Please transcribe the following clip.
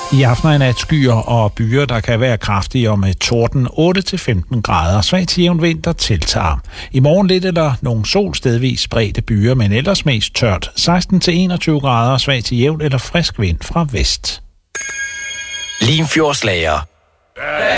I aften er nat skyer og byer, der kan være kraftige og med torden 8-15 grader. Svag til jævn vind, der tiltager. I morgen lidt eller nogle sol stedvis spredte byer, men ellers mest tørt. 16-21 grader, svag til jævn eller frisk vind fra vest. Limfjordslager.